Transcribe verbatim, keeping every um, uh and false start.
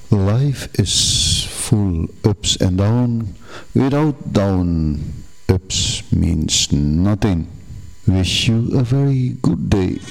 Life is full ups and down. Without down, ups means nothing. Wish you a very good day.